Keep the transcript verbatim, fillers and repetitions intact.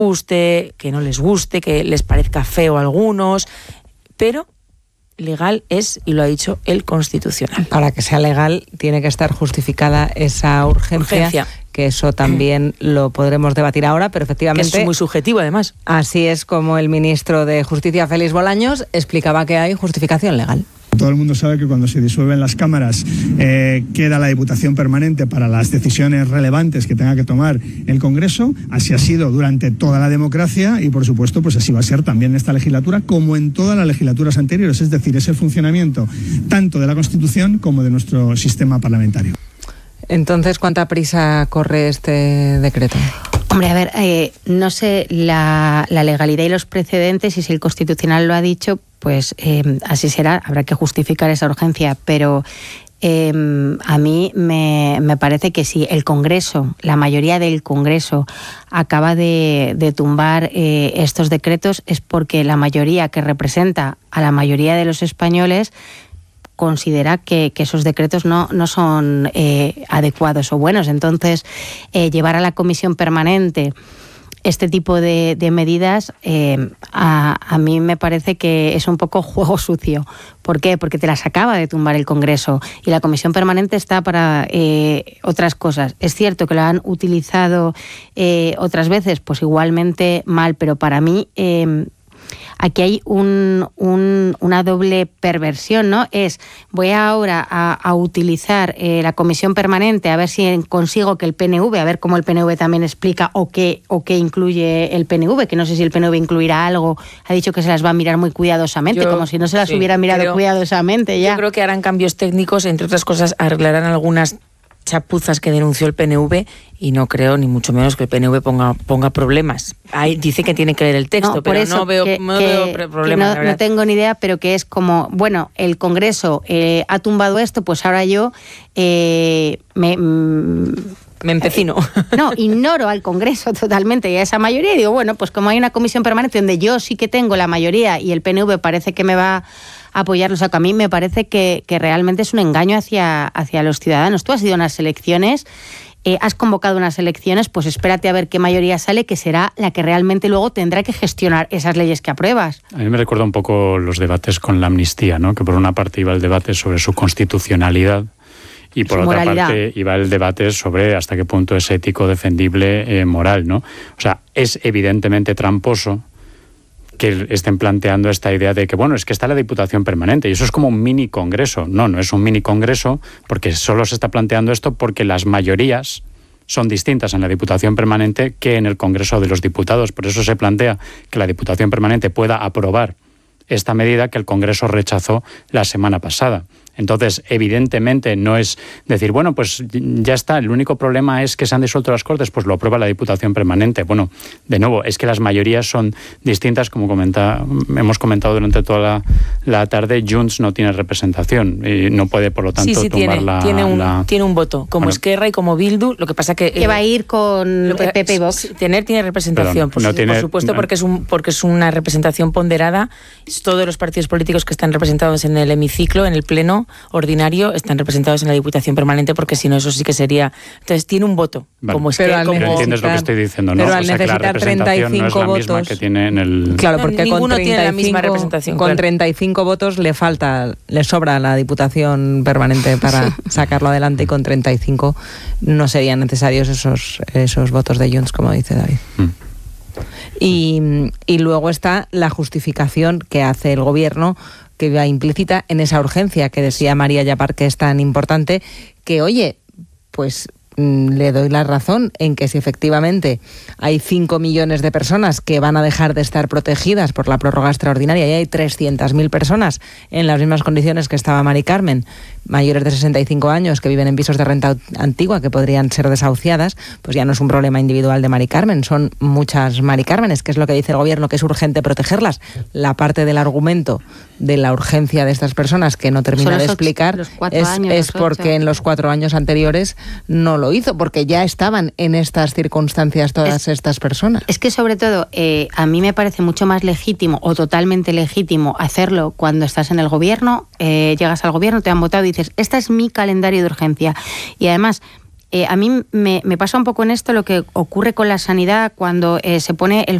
guste, que no les guste, que les parezca feo a algunos, pero legal es, y lo ha dicho el Constitucional. Para que sea legal tiene que estar justificada esa urgencia, urgencia. que eso también lo podremos debatir ahora, pero efectivamente... Que es muy subjetivo, además. Así es como el ministro de Justicia, Félix Bolaños, explicaba que hay justificación legal. Todo el mundo sabe que cuando se disuelven las cámaras eh, queda la Diputación Permanente para las decisiones relevantes que tenga que tomar el Congreso. Así ha sido durante toda la democracia y, por supuesto, pues así va a ser también en esta legislatura como en todas las legislaturas anteriores. Es decir, es el funcionamiento tanto de la Constitución como de nuestro sistema parlamentario. Entonces, ¿cuánta prisa corre este decreto? Hombre, a ver, eh, no sé la, la legalidad y los precedentes, y si el Constitucional lo ha dicho, pues eh, así será, habrá que justificar esa urgencia, pero eh, a mí me, me parece que si el Congreso, la mayoría del Congreso, acaba de, de tumbar eh, estos decretos, es porque la mayoría que representa a la mayoría de los españoles considera que, que esos decretos no, no son eh, adecuados o buenos. Entonces, eh, llevar a la comisión permanente este tipo de, de medidas, eh, a, a mí me parece que es un poco juego sucio. ¿Por qué? Porque te las acaba de tumbar el Congreso y la comisión permanente está para eh, otras cosas. Es cierto que lo han utilizado eh, otras veces, pues igualmente mal, pero para mí... Eh, Aquí hay un, un, una doble perversión, ¿no? Es, voy ahora a, a utilizar eh, la comisión permanente a ver si consigo que el P N V, a ver cómo el P N V también explica o qué, o qué incluye el P N V, que no sé si el P N V incluirá algo, ha dicho que se las va a mirar muy cuidadosamente, Yo, como si no se las sí, hubiera mirado creo, cuidadosamente ya. Yo creo que harán cambios técnicos, entre otras cosas arreglarán algunas chapuzas que denunció el P N V y no creo ni mucho menos que el P N V ponga, ponga problemas. Ahí dice que tiene que leer el texto, no, pero eso, no veo, que, no que, veo problemas. Que no, no tengo ni idea, pero que es como, bueno, el Congreso eh, ha tumbado esto, pues ahora yo eh, me... Mm, Me empecino. No, ignoro al Congreso totalmente y a esa mayoría y digo, bueno, pues como hay una comisión permanente donde yo sí que tengo la mayoría y el P N V parece que me va a apoyar, o sea, que a mí me parece que, que realmente es un engaño hacia, hacia los ciudadanos. Tú has ido a unas elecciones, eh, has convocado unas elecciones, pues espérate a ver qué mayoría sale, que será la que realmente luego tendrá que gestionar esas leyes que apruebas. A mí me recuerda un poco los debates con la amnistía, ¿no? Que por una parte iba el debate sobre su constitucionalidad, y por otra moralidad. parte iba el debate sobre hasta qué punto es ético, defendible, eh, moral, ¿no? O sea, es evidentemente tramposo que estén planteando esta idea de que, bueno, es que está la Diputación Permanente y eso es como un mini congreso. No, no es un mini congreso porque solo se está planteando esto porque las mayorías son distintas en la Diputación Permanente que en el Congreso de los Diputados. Por eso se plantea que la Diputación Permanente pueda aprobar esta medida que el Congreso rechazó la semana pasada. Entonces, evidentemente, no es decir, bueno, pues ya está, el único problema es que se han disuelto las Cortes, pues lo aprueba la Diputación Permanente. Bueno, de nuevo, es que las mayorías son distintas, como comenta, hemos comentado durante toda la, la tarde, Junts no tiene representación y no puede, por lo tanto, sí, sí, tumbar tiene, la... Tiene un, la... tiene un voto, como bueno, Esquerra y como Bildu, lo que pasa que... Que eh, va a ir con que, P P y Vox. Tener tiene representación, Perdón, por, no tiene, por supuesto, no, porque es, un, porque es una representación ponderada. Todos los partidos políticos que están representados en el hemiciclo, en el pleno ordinario, están representados en la Diputación Permanente, porque si no, eso sí que sería... Entonces, tiene un voto. Vale. Como es pero que, como... pero entiendes lo que estoy diciendo, ¿no? Pero al o sea, que la representación no es la misma votos, que tiene en el... Claro, porque ninguno con treinta y cinco, tiene la misma representación. Con claro. treinta y cinco votos le falta, le sobra la Diputación Permanente para sacarlo adelante y con treinta y cinco no serían necesarios esos, esos votos de Junts, como dice David. Mm. Y, y luego está la justificación que hace el Gobierno, que va implícita en esa urgencia que decía María Yapar, que es tan importante, que oye, pues mmm, le doy la razón en que si efectivamente hay cinco millones de personas que van a dejar de estar protegidas por la prórroga extraordinaria y hay trescientas mil personas en las mismas condiciones que estaba Mari Carmen, mayores de sesenta y cinco años que viven en pisos de renta antigua que podrían ser desahuciadas, pues ya no es un problema individual de Mari Carmen, son muchas Mari Cármenes, que es lo que dice el Gobierno, que es urgente protegerlas. La parte del argumento de la urgencia de estas personas que no termina de explicar ocho, es, años, es porque en los cuatro años anteriores no lo hizo, porque ya estaban en estas circunstancias todas es, estas personas. Es que sobre todo eh, a mí me parece mucho más legítimo o totalmente legítimo hacerlo cuando estás en el Gobierno, eh, llegas al Gobierno, te han votado y dices, este es mi calendario de urgencia. Y además, Eh, a mí me, me pasa un poco en esto lo que ocurre con la sanidad cuando eh, se pone el